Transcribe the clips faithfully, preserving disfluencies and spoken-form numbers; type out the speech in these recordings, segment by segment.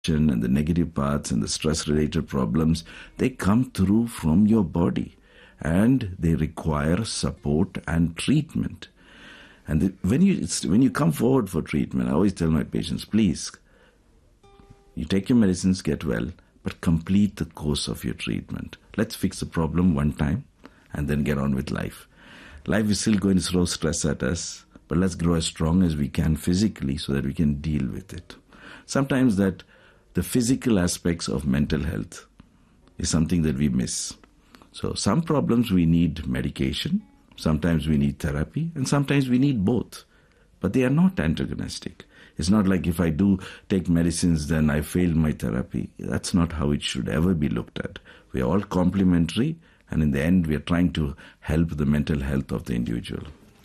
and the negative parts and the stress-related problems, they come through from your body and they require support and treatment. And the, when you it's, when you come forward for treatment, I always tell my patients, please, you take your medicines, get well, but complete the course of your treatment. Let's fix the problem one time and then get on with life. Life is still going to throw stress at us, but let's grow as strong as we can physically so that we can deal with it. Sometimes that the physical aspects of mental health is something that we miss. So some problems we need medication, sometimes we need therapy, and sometimes we need both. But they are not antagonistic. It's not like if I do take medicines, then I failed my therapy. That's not how it should ever be looked at. We are all complementary, and in the end, we are trying to help the mental health of the individual.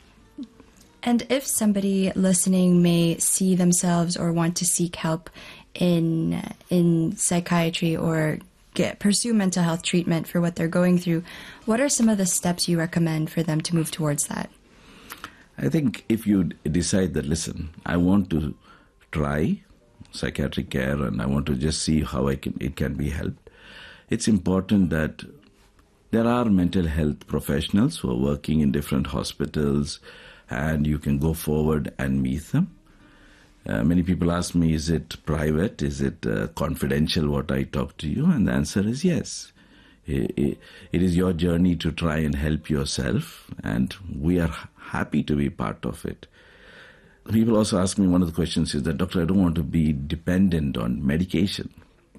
And if somebody listening may see themselves or want to seek help in in psychiatry or get pursue mental health treatment for what they're going through, what are some of the steps you recommend for them to move towards that? I think if you decide that, listen, I want to try psychiatric care and I want to just see how I can it can be helped, it's important that there are mental health professionals who are working in different hospitals and you can go forward and meet them. Uh, many people ask me, is it private? Is it uh, confidential what I talk to you? And the answer is yes. It, it is your journey to try and help yourself, and we are happy to be part of it. People also ask me, one of the questions is that, Doctor, I don't want to be dependent on medication.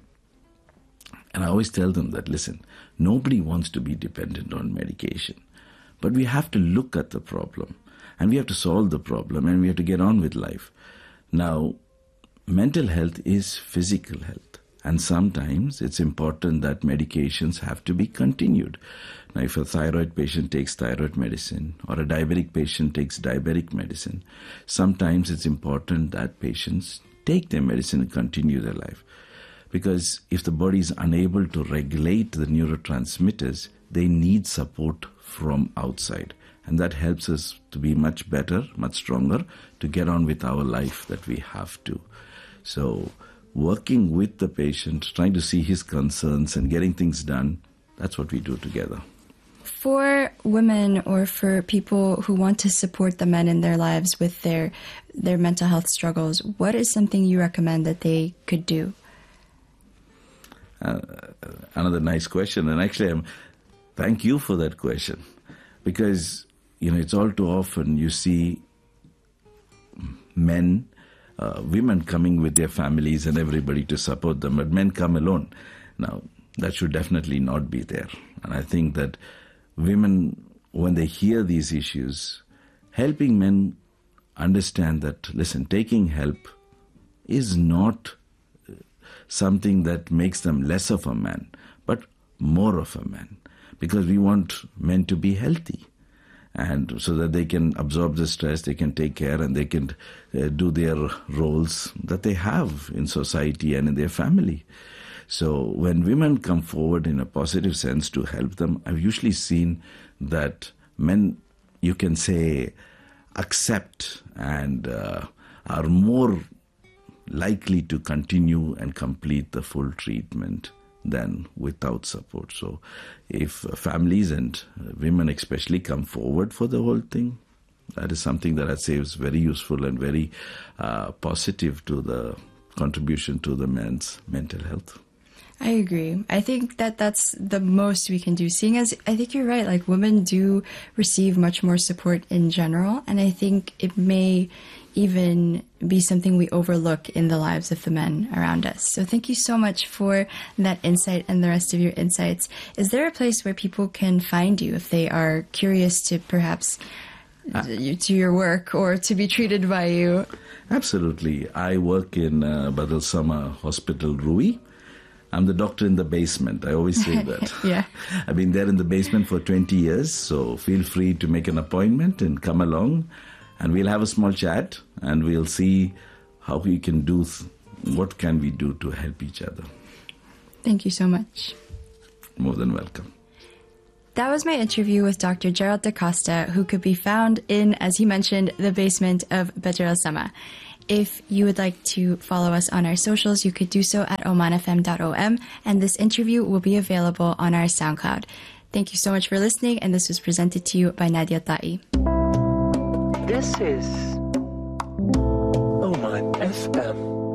And I always tell them that, listen, nobody wants to be dependent on medication. But we have to look at the problem, and we have to solve the problem, and we have to get on with life. Now, mental health is physical health, and sometimes it's important that medications have to be continued. Now, if a thyroid patient takes thyroid medicine or a diabetic patient takes diabetic medicine, sometimes it's important that patients take their medicine and continue their life. Because if the body is unable to regulate the neurotransmitters, they need support from outside. And that helps us to be much better, much stronger, to get on with our life that we have to. So working with the patient, trying to see his concerns and getting things done, that's what we do together. For women or for people who want to support the men in their lives with their their mental health struggles, what is something you recommend that they could do? Uh, another nice question. And actually, I'm, thank you for that question. Because, you know, it's all too often you see men, uh, women coming with their families and everybody to support them, but men come alone. Now, that should definitely not be there. And I think that women, when they hear these issues, helping men understand that, listen, taking help is not something that makes them less of a man, but more of a man. Because we want men to be healthy, and so that they can absorb the stress, they can take care, and they can uh, do their roles that they have in society and in their family. So when women come forward in a positive sense to help them, I've usually seen that men, you can say, accept and uh, are more likely to continue and complete the full treatment than without support. So if families and women especially come forward for the whole thing, that is something that I'd say is very useful and very uh, positive to the contribution to the men's mental health. I agree. I think that that's the most we can do, seeing as I think you're right, like women do receive much more support in general, and I think it may even be something we overlook in the lives of the men around us. So thank you so much for that insight and the rest of your insights. Is there a place where people can find you if they are curious to perhaps uh, to your work or to be treated by you? Absolutely. I work in uh, Badal Sama Hospital, Rui. I'm the doctor in the basement. I always say that. Yeah. I've been there in the basement for twenty years, so feel free to make an appointment and come along, and we'll have a small chat, and we'll see how we can do, what can we do to help each other. Thank you so much. More than welcome. That was my interview with Doctor Gerald Da Costa, who could be found in, as he mentioned, the basement of Badal Sama. If you would like to follow us on our socials, you could do so at oman f m dot o m, and this interview will be available on our SoundCloud. Thank you so much for listening, and this was presented to you by Nadia Ta'i. This is Oman F M.